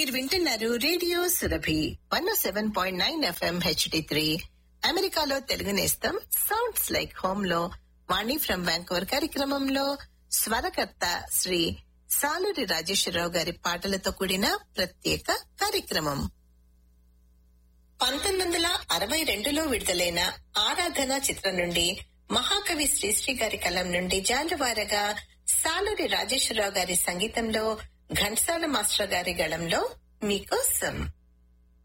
మీరు వింటున్నారు radio Surabhi 107.9 FM HD3 అమెరికాలో తెలుగు నేస్తం సౌండ్స్ లైక్ హోమ్ లో వాణి ఫ్రం వ్యాంకోవర్ కార్యక్రమంలో స్వరకర్త శ్రీ సాలూరి రాజేశ్వరరావు గారి పాటలతో కూడిన ప్రత్యేక కార్యక్రమం. 1962లో విడుదలైన ఆరాధన చిత్రం నుండి మహాకవి శ్రీశ్రీ గారి కలం నుండి జాలువారగా సాలూరి రాజేశ్వరరావు గారి సంగీతంలో ఘంటసాల మాస్టర్ గారి గళంలో మీకోసం